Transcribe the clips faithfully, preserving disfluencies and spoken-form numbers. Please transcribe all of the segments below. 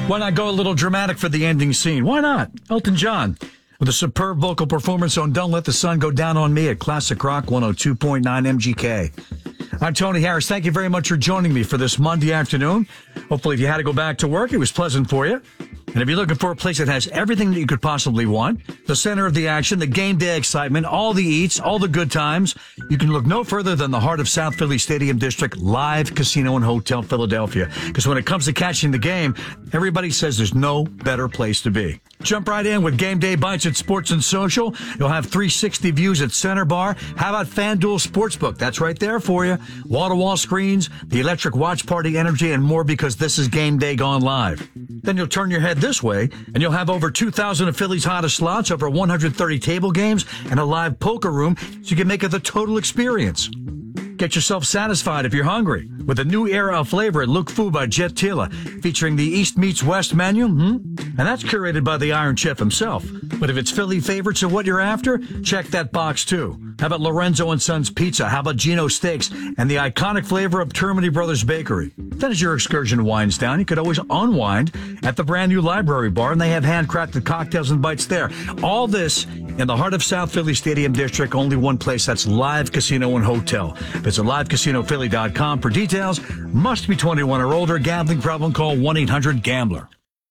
Why not go a little dramatic for the ending scene? Why not? Elton John with a superb vocal performance on Don't Let the Sun Go Down on Me at Classic Rock one oh two point nine M G K. I'm Tony Harris. Thank you very much for joining me for this Monday afternoon. Hopefully, if you had to go back to work, it was pleasant for you. And if you're looking for a place that has everything that you could possibly want, the center of the action, the game day excitement, all the eats, all the good times, you can look no further than the heart of South Philly Stadium District, Live Casino and Hotel Philadelphia. Because when it comes to catching the game, everybody says there's no better place to be. Jump right in with Game Day Bites at Sports and Social. You'll have three sixty views at Center Bar. How about FanDuel Sportsbook? That's right there for you. Wall-to-wall screens, the electric watch party energy, and more because this is Game Day gone live. Then you'll turn your head this way, and you'll have over two thousand of Philly's hottest slots, over one hundred thirty table games, and a live poker room, so you can make it the total experience. Get yourself satisfied if you're hungry with a new era of flavor at Luke Fu by Jet Tila, featuring the East meets West menu, hmm? and that's curated by the Iron Chef himself. But if it's Philly favorites of what you're after, check that box too. How about Lorenzo and Sons Pizza? How about Gino Steaks and the iconic flavor of Termini Brothers Bakery? Then as your excursion winds down, you could always unwind at the brand new Library Bar, and they have handcrafted cocktails and bites there. All this in the heart of South Philly Stadium District, only one place, that's Live Casino and Hotel. Visit live casino philly dot com for details. Must be twenty-one or older. Gambling problem? Call one eight hundred gambler.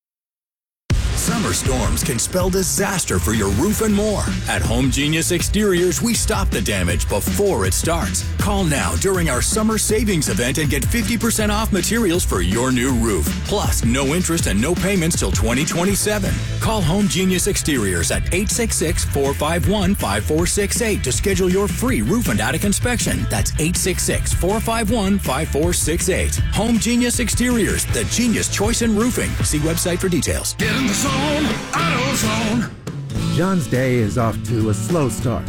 Summer storms can spell disaster for your roof and more. At Home Genius Exteriors, we stop the damage before it starts. Call now during our summer savings event and get fifty percent off materials for your new roof. Plus, no interest and no payments till twenty twenty-seven. Call Home Genius Exteriors at eight six six, four five one, five four six eight to schedule your free roof and attic inspection. That's eight six six, four five one, five four six eight. Home Genius Exteriors, the genius choice in roofing. See website for details. Get in the zone. AutoZone. John's day is off to a slow start.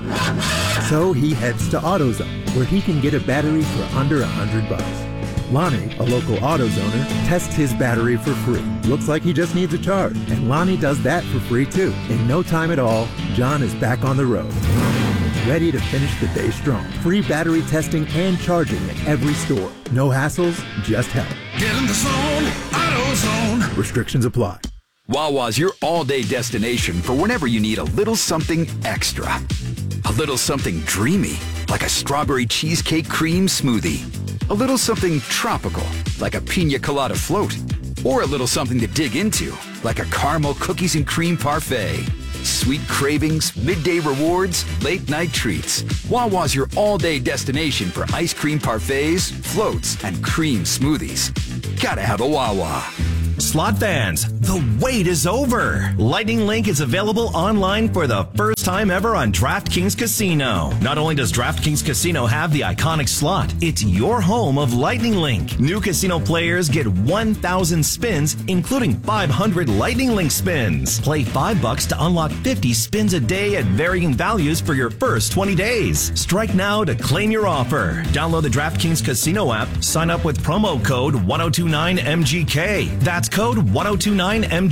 So he heads to AutoZone, where he can get a battery for under a hundred bucks. Lonnie, a local AutoZoner, tests his battery for free. Looks like he just needs a charge, and Lonnie does that for free too. In no time at all, John is back on the road, ready to finish the day strong. Free battery testing and charging at every store. No hassles, just help. Get in the zone. AutoZone. Restrictions apply. Wawa's your all-day destination for whenever you need a little something extra. A little something dreamy, like a strawberry cheesecake cream smoothie. A little something tropical, like a pina colada float. Or a little something to dig into, like a caramel cookies and cream parfait. Sweet cravings, midday rewards, late-night treats. Wawa's your all-day destination for ice cream parfaits, floats, and cream smoothies. Gotta have a Wawa. Slot fans, the wait is over. Lightning Link is available online for the first time ever on DraftKings Casino. Not only does DraftKings Casino have the iconic slot, it's your home of Lightning Link. New casino players get one thousand spins, including five hundred Lightning Link spins. Play five bucks to unlock fifty spins a day at varying values for your first twenty days. Strike now to claim your offer. Download the DraftKings Casino app, sign up with promo code one oh two nine M G K. That's code one oh two nine M G K.